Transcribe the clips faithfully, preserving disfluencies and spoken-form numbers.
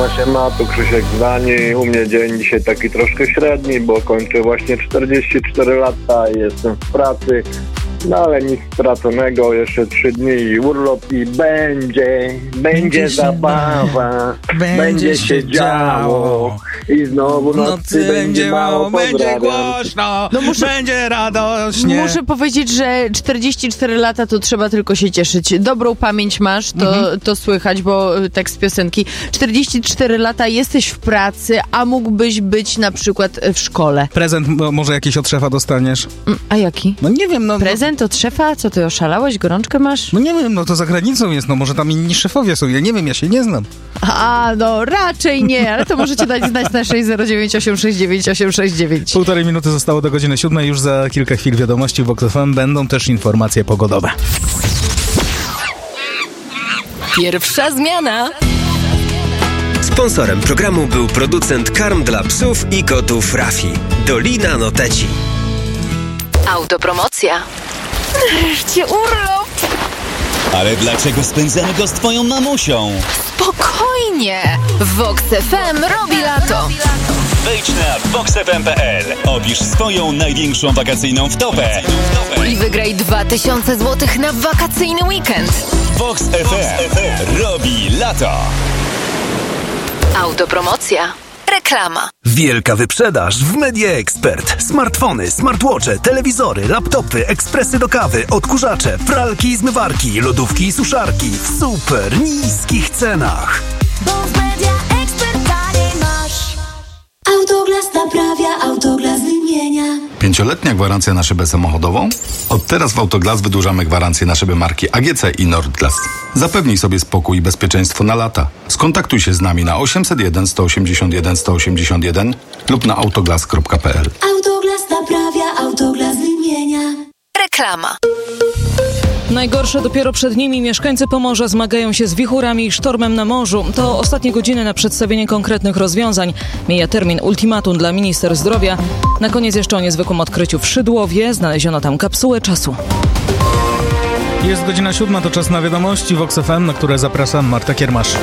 Siema, tu Krzysiek z Danii. U mnie dzień dzisiaj taki troszkę średni, bo kończę właśnie czterdzieści cztery lata i jestem w pracy. No ale nic straconego, jeszcze trzy dni i urlop i będzie, będzie, będzie zabawa, będzie, będzie się działo i znowu nocy, nocy będzie mało, będzie głośno, no muszę, będzie radośnie. Muszę powiedzieć, że czterdzieści cztery lata to trzeba tylko się cieszyć. Dobrą pamięć masz, to, mhm. to słychać, bo tekst piosenki. czterdzieści cztery lata, jesteś w pracy, a mógłbyś być na przykład w szkole. Prezent może jakiś od szefa dostaniesz? A jaki? No nie wiem, no... Prezent od szefa? Co ty, oszalałeś? Gorączkę masz? No nie wiem, no to za granicą jest, no może tam inni szefowie są, ja nie wiem, ja się nie znam. A, no raczej nie, ale to możecie dać znać na sześć zero dziewięć osiem sześć dziewięć osiem sześć dziewięć. Półtorej minuty zostało do godziny siódmej, już za kilka chwil wiadomości w Vox F M, będą też informacje pogodowe. Pierwsza zmiana. Sponsorem programu był producent karm dla psów i kotów Rafi. Dolina Noteci. Autopromocja. Nareszcie urlop. Ale dlaczego spędzamy go z twoją mamusią? Spokojnie. Vox F M robi lato. Wejdź na vox f m kropka p l. Opisz swoją największą wakacyjną wtopę. I wygraj dwa tysiące złotych na wakacyjny weekend. Vox F M robi lato. Autopromocja. Reklama. Wielka wyprzedaż w Media Expert. Smartfony, smartwatche, telewizory, laptopy, ekspresy do kawy, odkurzacze, pralki i zmywarki, lodówki i suszarki w super niskich cenach. Bo w Media Expert taniej masz. Autoglas naprawia, Autoglas wymienia. Pięcioletnia gwarancja na szybę samochodową? Od teraz w Autoglas wydłużamy gwarancję na szyby marki A G C i Nordglas. Zapewnij sobie spokój i bezpieczeństwo na lata. Skontaktuj się z nami na osiemset jeden sto osiemdziesiąt jeden sto osiemdziesiąt jeden lub na autoglas kropka p l. Autoglas naprawia, Autoglas wymienia. Reklama. Najgorsze dopiero przed nimi. Mieszkańcy Pomorza zmagają się z wichurami i sztormem na morzu. To ostatnie godziny na przedstawienie konkretnych rozwiązań. Mija termin ultimatum dla minister zdrowia. Na koniec jeszcze o niezwykłym odkryciu w Szydłowie. Znaleziono tam kapsułę czasu. Jest godzina siódma, to czas na wiadomości Vox F M, na które zapraszam, Marta Kiermasz.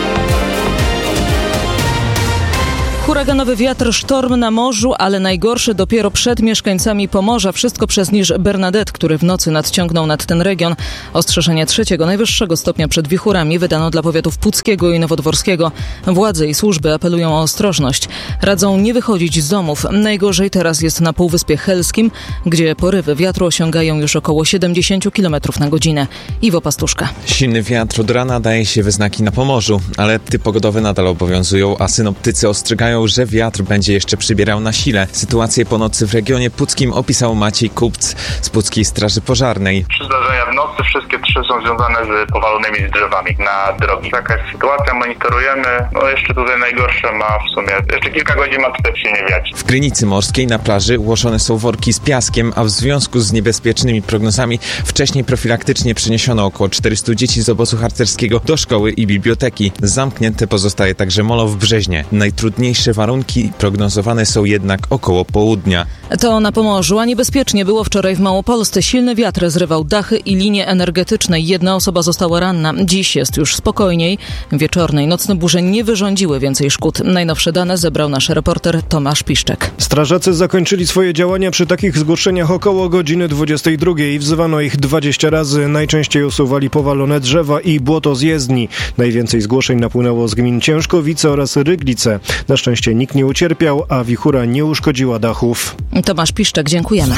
Huraganowy wiatr, sztorm na morzu, ale najgorszy dopiero przed mieszkańcami Pomorza. Wszystko przez niż Bernadette, który w nocy nadciągnął nad ten region. Ostrzeżenie trzeciego, najwyższego stopnia przed wichurami wydano dla powiatów puckiego i nowodworskiego. Władze i służby apelują o ostrożność. Radzą nie wychodzić z domów. Najgorzej teraz jest na Półwyspie Helskim, gdzie porywy wiatru osiągają już około siedemdziesiąt kilometrów na godzinę. Iwo Pastuszka. Silny wiatr od rana daje się we znaki na Pomorzu, ale typy pogodowe nadal obowiązują, a synoptycy ostrzegają, że wiatr będzie jeszcze przybierał na sile. Sytuację po nocy w regionie puckim opisał Maciej Kupc z Puckiej Straży Pożarnej. Trzy zdarzenia w nocy, wszystkie trzy są związane z powalonymi drzewami na drogi. Taka jest sytuacja, monitorujemy. No jeszcze tutaj najgorsze ma w sumie, jeszcze kilka godzin ma tutaj się nie wiać. W Krynicy Morskiej na plaży ułożone są worki z piaskiem, a w związku z niebezpiecznymi prognozami wcześniej profilaktycznie przeniesiono około czterystu dzieci z obozu harcerskiego do szkoły i biblioteki. Zamknięte pozostaje także molo w Brzeźnie. Najtrudniejsze warunki prognozowane są jednak około południa. To na Pomorzu, a niebezpiecznie było wczoraj w Małopolsce. Silny wiatr zrywał dachy i linie energetyczne. Jedna osoba została ranna. Dziś jest już spokojniej. Wieczorne i nocne burze nie wyrządziły więcej szkód. Najnowsze dane zebrał nasz reporter Tomasz Piszczek. Strażacy zakończyli swoje działania przy takich zgłoszeniach około godziny dwudziestej drugiej. Wzywano ich dwadzieścia razy. Najczęściej usuwali powalone drzewa i błoto z jezdni. Najwięcej zgłoszeń napłynęło z gmin Ciężkowice oraz Ryglice. Na szczęście nikt nie ucierpiał, a wichura nie uszkodziła dachów. Tomasz Piszczek, dziękujemy.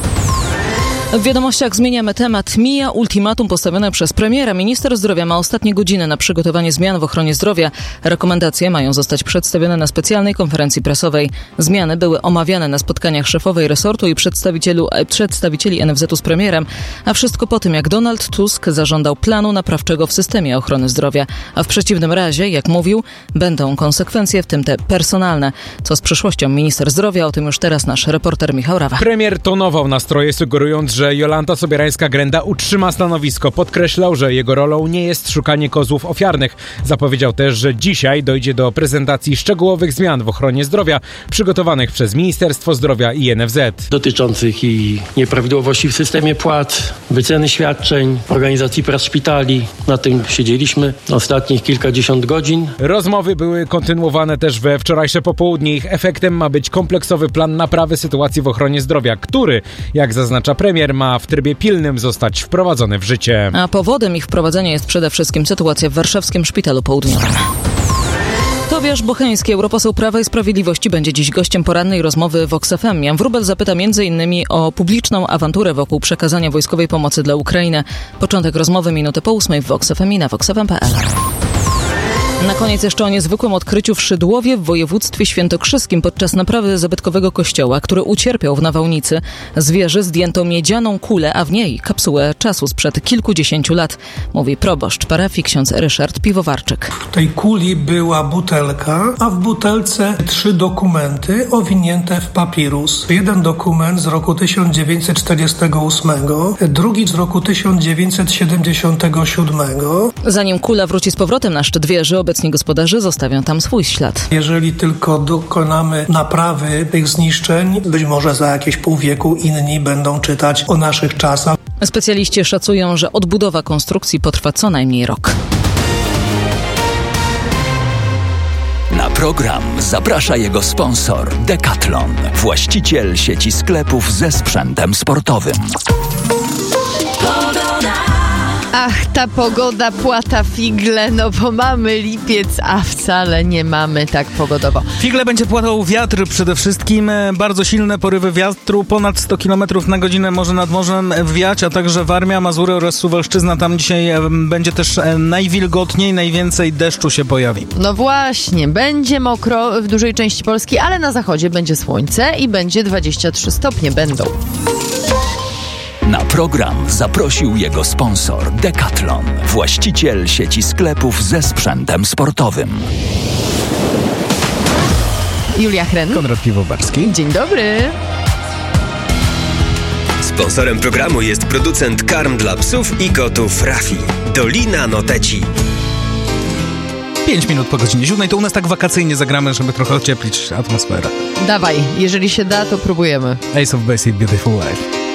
W wiadomościach zmieniamy temat. Mija ultimatum postawione przez premiera. Minister zdrowia ma ostatnie godziny na przygotowanie zmian w ochronie zdrowia. Rekomendacje mają zostać przedstawione na specjalnej konferencji prasowej. Zmiany były omawiane na spotkaniach szefowej resortu i przedstawicieli N F Z u z premierem. A wszystko po tym, jak Donald Tusk zażądał planu naprawczego w systemie ochrony zdrowia. A w przeciwnym razie, jak mówił, będą konsekwencje, w tym te personalne. Co z przyszłością minister zdrowia? O tym już teraz nasz reporter Michał Rawa. Premier tonował nastroje, sugerując, że Jolanta Sobierańska-Grenda utrzyma stanowisko. Podkreślał, że jego rolą nie jest szukanie kozłów ofiarnych. Zapowiedział też, że dzisiaj dojdzie do prezentacji szczegółowych zmian w ochronie zdrowia przygotowanych przez Ministerstwo Zdrowia i N F Z. Dotyczących i nieprawidłowości w systemie płac, wyceny świadczeń, organizacji prac szpitali. Na tym siedzieliśmy ostatnich kilkadziesiąt godzin. Rozmowy były kontynuowane też we wczorajsze popołudnie. Ich efektem ma być kompleksowy plan naprawy sytuacji w ochronie zdrowia, który, jak zaznacza premier, ma w trybie pilnym zostać wprowadzony w życie. A powodem ich wprowadzenia jest przede wszystkim sytuacja w warszawskim Szpitalu Południowym. Tobiasz Bocheński, europoseł Prawa i Sprawiedliwości, będzie dziś gościem porannej rozmowy w Vox F M. Jan Wróbel zapyta m.in. o publiczną awanturę wokół przekazania wojskowej pomocy dla Ukrainy. Początek rozmowy minutę po ósmej w Vox F M i na vox f m kropka p l. Na koniec jeszcze o niezwykłym odkryciu w Szydłowie w województwie świętokrzyskim podczas naprawy zabytkowego kościoła, który ucierpiał w nawałnicy. Z wieży zdjęto miedzianą kulę, a w niej kapsułę czasu sprzed kilkudziesięciu lat, mówi proboszcz parafii ksiądz Ryszard Piwowarczyk. W tej kuli była butelka, a w butelce trzy dokumenty owinięte w papirus. Jeden dokument z roku tysiąc dziewięćset czterdziestego ósmego, drugi z roku tysiąc dziewięćset siedemdziesiątego siódmego. Zanim kula wróci z powrotem na szczyt wieży, obecni gospodarze zostawią tam swój ślad. Jeżeli tylko dokonamy naprawy tych zniszczeń, być może za jakieś pół wieku inni będą czytać o naszych czasach. Specjaliści szacują, że odbudowa konstrukcji potrwa co najmniej rok. Na program zaprasza jego sponsor Decathlon, właściciel sieci sklepów ze sprzętem sportowym. Ach, ta pogoda płata figle, no bo mamy lipiec, a wcale nie mamy tak pogodowo. Figle będzie płatał wiatr przede wszystkim, bardzo silne porywy wiatru, ponad sto kilometrów na godzinę może nad morzem wiać, a także Warmia, Mazury oraz Suwalszczyzna. Tam dzisiaj będzie też najwilgotniej, najwięcej deszczu się pojawi. No właśnie, będzie mokro w dużej części Polski, ale na zachodzie będzie słońce i będzie dwadzieścia trzy stopnie będą. Na program zaprosił jego sponsor Decathlon, właściciel sieci sklepów ze sprzętem sportowym. Julia Hren. Konrad Piwowarski. Dzień dobry. Sponsorem programu jest producent karm dla psów i kotów Rafi. Dolina Noteci. Pięć minut po godzinie siódmej, to u nas tak wakacyjnie zagramy, żeby trochę ocieplić atmosferę. Dawaj, jeżeli się da, to próbujemy. Ace of Base i Beautiful Life.